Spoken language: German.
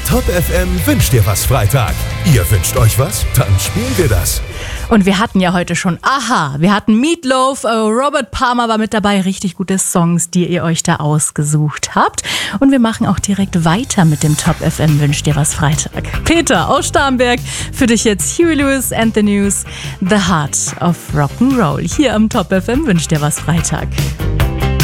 Top FM wünscht dir was Freitag. Ihr wünscht euch was? Dann spielen wir das. Und wir hatten ja heute schon wir hatten Meatloaf, Robert Palmer war mit dabei, richtig gute Songs, die ihr euch da ausgesucht habt. Und wir machen auch direkt weiter mit dem Top FM wünscht dir was Freitag. Peter aus Starnberg, für dich jetzt Huey Lewis and the News, The Heart of Rock'n'Roll. Hier am Top FM wünscht dir was Freitag.